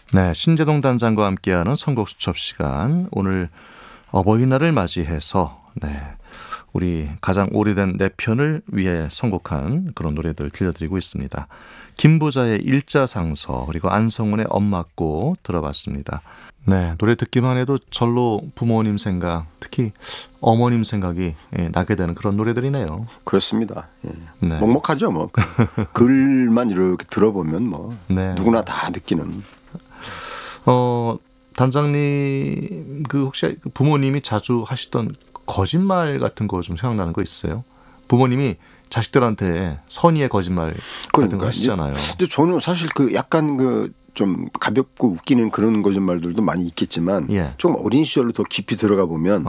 네, 신재동 단장과 함께하는 선곡 수첩 시간. 오늘 어버이날을 맞이해서 우리 가장 오래된 내 편을 위해 선곡한 그런 노래들 들려드리고 있습니다. 김부자의 일자상서 그리고 안성훈의 엄마꽃 들어봤습니다. 네, 노래 듣기만 해도 절로 부모님 생각, 특히 어머님 생각이 나게 되는 그런 노래들이네요. 그렇습니다. 예. 네. 먹먹하죠, 뭐. 글만 이렇게 들어보면 뭐 네. 누구나 다 느끼는. 단장님 혹시 부모님이 자주 하시던 거짓말 같은 거 좀 생각나는 거 있어요? 부모님이 자식들한테 선의의 거짓말 같은 거 하시잖아요. 근데 저는 사실 약간 좀 가볍고 웃기는 그런 거짓말들도 많이 있겠지만 예. 좀 어린 시절로 더 깊이 들어가 보면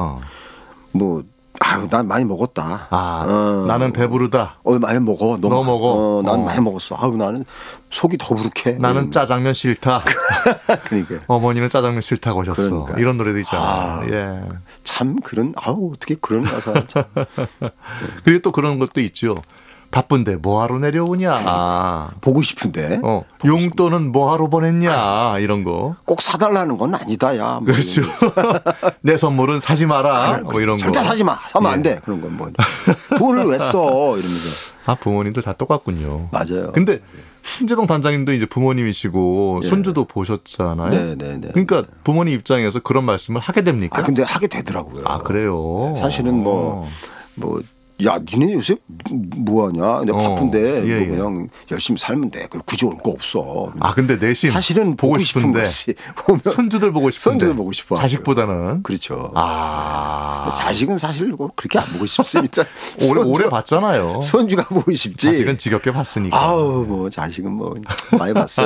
난 많이 먹었다. 나는 배부르다. 많이 먹어. 너 먹어. 난 많이 먹었어. 나는 속이 더부룩해. 나는 짜장면 싫다. 그러니까. 어머니는 짜장면 싫다고 하셨어. 그러니까. 이런 노래도 있잖아요. 예. 참 어떻게 그런 가사. 그리고 또 그런 것도 있죠. 바쁜데 뭐하러 내려오냐. 보고 싶은데. 용돈은 뭐하러 보냈냐. 이런 거. 꼭 사달라는 건 아니다. 야. 뭐 그렇죠. 내 선물은 사지 마라. 뭐 이런 절대 거. 사지 마. 사면 안 돼. 그런 건 뭐. 돈을 왜 써. 이러면서. 부모님들 다 똑같군요. 맞아요. 근데 신재동 단장님도 이제 부모님이시고 예. 손주도 보셨잖아요. 네. 그러니까 부모님 입장에서 그런 말씀을 하게 됩니까? 근데 하게 되더라고요. 그래요? 사실은 야, 니네 요새 뭐하냐? 내가 바쁜데 예. 그냥 열심히 살면 돼. 굳이 올 거 없어. 근데 내심 사실은 보고 싶은데 손주들 보고 싶은데 손주들 보고 싶어. 자식보다는 그렇죠. 자식은 사실 그렇게 안 보고 싶습니다. 오래 봤잖아요. 손주가 보고 싶지. 자식은 지겹게 봤으니까. 자식은 많이 봤어요.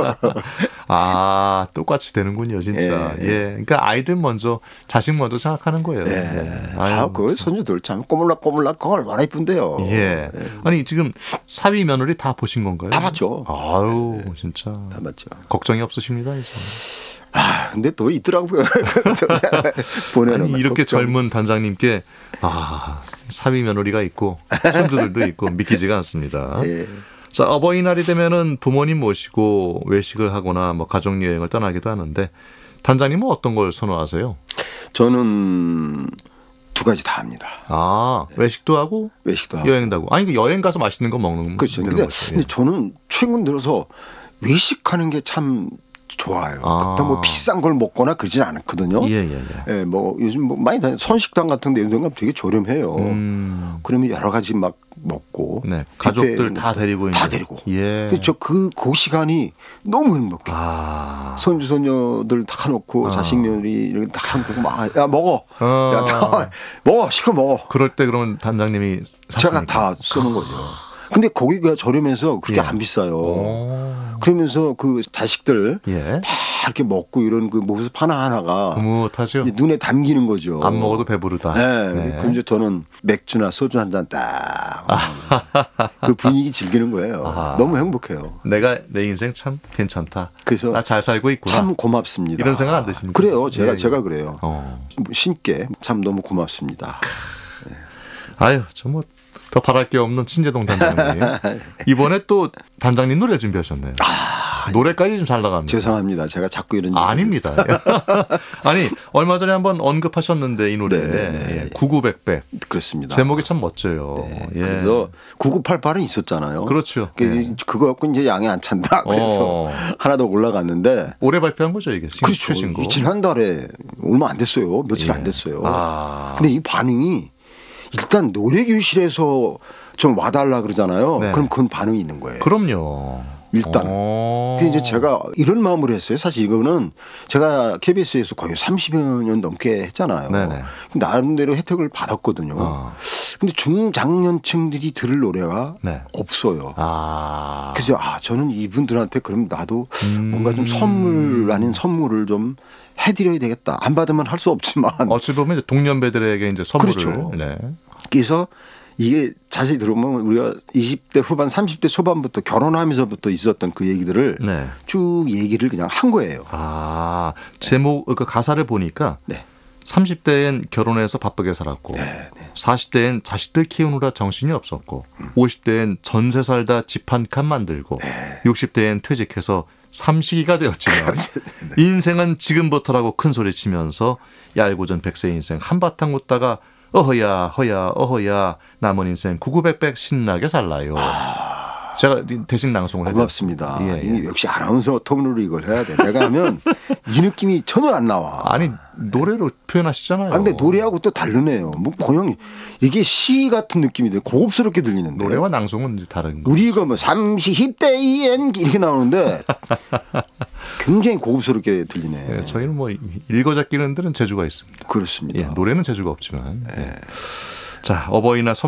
똑같이 되는군요, 진짜. 예. 그러니까 아이들 먼저, 자식 먼저 생각하는 거예요. 그 손주들 참 꼬물락꼬물락 그거 얼마나 이쁜데요. 예. 아니 지금 사위 며느리 다 보신 건가요? 다 봤죠. 진짜. 다 봤죠. 걱정이 없으십니다, 이제. 근데 또 있더라고요. 아니 이렇게 걱정. 젊은 단장님께 사위 며느리가 있고 손주들도 있고 믿기지가 않습니다. 예. 자, 어버이날이 되면은 부모님 모시고 외식을 하거나 가족 여행을 떠나기도 하는데 단장님은 어떤 걸 선호하세요? 저는 두 가지 다 합니다. 외식도 하고 여행도 하고. 여행 가서 맛있는 거 먹는 그렇죠. 근데 저는 최근 들어서 외식하는 게 참 좋아요. 그렇다고 비싼 걸 먹거나 그러진 않거든요. 예. 요즘 많이 다녀 선식당 같은 데 이런 데 가면 되게 저렴해요. 그러면 여러 가지 막 먹고. 네. 가족들 다 데리고. 예. 그렇죠. 그 시간이 너무 행복해. 손주 손녀들 다 놓고 자식 며느리 이렇게 다 놓고 야 먹어. 야 먹어. 시켜 먹어. 그럴 때 그러면 단장님이 제가 다 쓰는 거죠. 근데 거기가 저렴해서 그렇게 안 비싸요. 그러면서 그 자식들 막 이렇게 먹고 이런 그 모습 하나하나가 흐뭇하죠. 눈에 담기는 거죠. 안 먹어도 배부르다. 네. 그럼 이제 저는 맥주나 소주 한 잔 딱 그 분위기 즐기는 거예요. 너무 행복해요. 내가 내 인생 참 괜찮다. 그래서 나 잘 살고 있구나. 참 고맙습니다. 이런 생각 안 드십니까? 그래요. 제가 그래요. 신께 참 너무 고맙습니다. 더 바랄 게 없는 신재동 단장님. 이번에 또 단장님 노래 준비하셨네요. 노래까지 좀 잘 나갑니다. 죄송합니다. 제가 자꾸 이런 아닙니다. 아니 얼마 전에 한번 언급하셨는데 이 노래 9900배. 그렇습니다. 제목이 참 멋져요. 그래서 9988은 있었잖아요. 그렇죠. 그거 갖고 이제 양이 안 찬다. 그래서 하나 더 올라갔는데 올해 발표한 거죠 이게. 그렇죠. 지난달에 얼마 안 됐어요. 며칠 안 됐어요. 근데 이 반응이 일단 노래교실에서 좀 와달라 그러잖아요. 그럼 그건 반응이 있는 거예요. 그럼요. 일단. 그래서 이제 제가 이런 마음으로 했어요. 사실 이거는 제가 KBS에서 거의 30여 년 넘게 했잖아요. 나름대로 혜택을 받았거든요. 근데 중장년층들이 들을 노래가 없어요. 그래서 저는 이분들한테 그럼 나도 뭔가 좀 선물 아닌 선물을 좀 해드려야 되겠다. 안 받으면 할 수 없지만. 어찌 보면 이제 동년배들에게 이제 선물을. 그렇죠. 그래서 이게 자세히 들어보면 우리가 20대 후반 30대 초반부터 결혼하면서부터 있었던 그 얘기들을 쭉 얘기를 그냥 한 거예요. 제목 그 가사를 보니까 30대엔 결혼해서 바쁘게 살았고 40대엔 자식들 키우느라 정신이 없었고 50대엔 전세 살다 집 한 칸 만들고 60대엔 퇴직해서 삼식이가 되었지만 인생은 지금부터라고 큰 소리 치면서 얄궂은 100세 인생 한바탕 웃다가 어허야 허야 어허야 남은 인생 구구백백 신나게 살라요. 제가 대신 낭송을 해드렸습니다. 고맙습니다. 예, 예. 역시 아나운서 톤으로 이걸 해야 돼. 내가 하면 이 느낌이 전혀 안 나와. 아니 노래로 표현하시잖아요. 근데 노래하고 또 다르네요. 뭐 고양이 이게 시 같은 느낌이 들 고급스럽게 들리는데. 노래와 낭송은 이제 다른 거. 우리가 뭐 30대엔 이렇게 나오는데 굉장히 고급스럽게 들리네. 네, 저희는 뭐 읽어잡기는 데는 재주가 있습니다. 그렇습니다. 예, 노래는 재주가 없지만. 예. 자, 어버이날